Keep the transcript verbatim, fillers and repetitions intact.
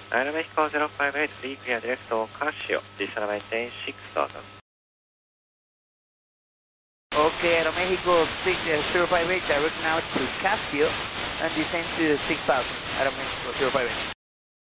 Aeromexico zero five eight, free clear direct to Casio, descend maintain six thousand. Okay, Aeromexico zero five eight, direct now to Casio and descend to six thousand, Aeromexico zero five eight.